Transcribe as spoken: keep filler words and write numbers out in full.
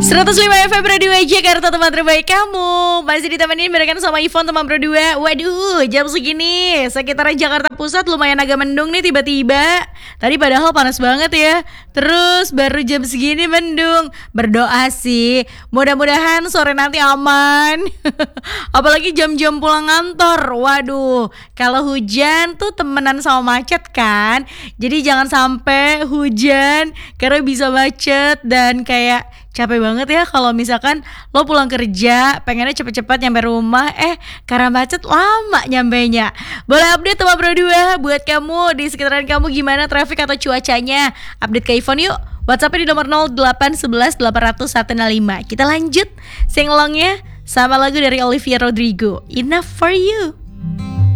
seratus lima F M Berdua Jakarta, teman terbaik kamu. Masih ditemenin barengan sama Ivon, teman berdua. Waduh, jam segini sekitaran Jakarta Pusat lumayan agak mendung nih tiba-tiba. Tadi padahal panas banget ya. Terus baru jam segini mendung. Berdoa sih, mudah-mudahan sore nanti aman. Apalagi jam-jam pulang kantor. Waduh, kalau hujan tuh temenan sama macet kan. Jadi jangan sampai hujan karena bisa macet dan kayak capek banget ya kalau misalkan lo pulang kerja pengennya cepet-cepet nyampe rumah, eh karena macet lama nyampenya. Boleh update teman berdua buat kamu di sekitaran kamu gimana traffic atau cuacanya? Update ke Ivon yuk. WhatsApp-nya di nomor nol delapan satu satu delapan nol nol satu nol lima. Kita lanjut singlongnya sama lagu dari Olivia Rodrigo, Enough For You.